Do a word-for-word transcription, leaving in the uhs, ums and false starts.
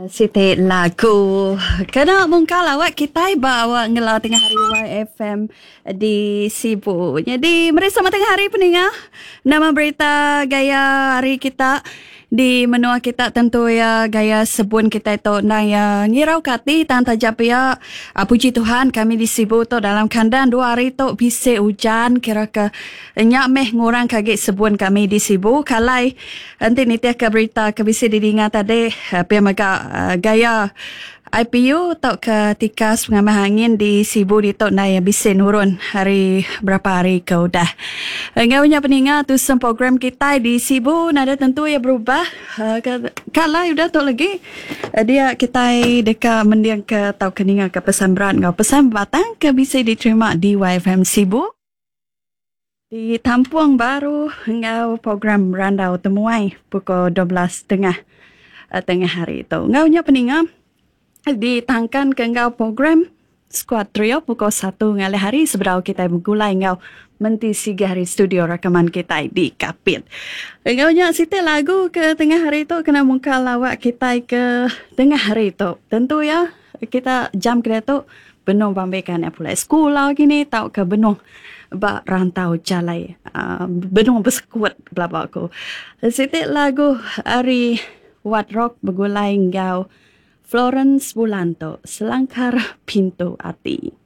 Siti lagu kena mungkal awak kita bawa ngelau tengah hari Y F M di Sibu. Jadi mari sama tengah hari peningah. Nama berita gaya hari kita di menua kita tentu ya gaya sebun kita itu na ya ngirau kati tanta japia uh, puji Tuhan kami di Sibu tu dalam kandang dua hari tu bisa hujan kira ke nyak meh ngurang kaget sebun kami di Sibu kalai nanti nitia ke berita ke bisa didingat tadi uh, pia maga uh, gaya I P U atau ketika pengamah angin di Sibu di tok na ya bisa nurun hari berapa hari ke udah. Ngaunya peningat tu sem program kita di Sibu nada tentu ya berubah. Kalau udah tok lagi dia kita dekat mendiang ke tau keninga ke pesan berat ngau pesan batang ke bisa diterima di Y F M Sibu. Di Tampuang Baru ngau program Randau Temuai pukul dua belas tiga puluh tengah hari itu. Ngaunya peningat ditangkan ke ngau program Squad Trio pukul satu ngalih hari seberau kita bergulai ngau menti siga hari studio rekaman kita di Kapit. Ngau nyak siti lagu ke tengah hari itu kena muka lawak kita ke tengah hari itu. Tentu ya kita jam kita tu benuh bambekan ya pula sekolah gini tau ke benuh ba rantau jalai uh, benuh bersekuat belaba aku. Siti lagu hari Wat Rock bergulai ngau Florence Bulanto, Selangkar Pintu Hati.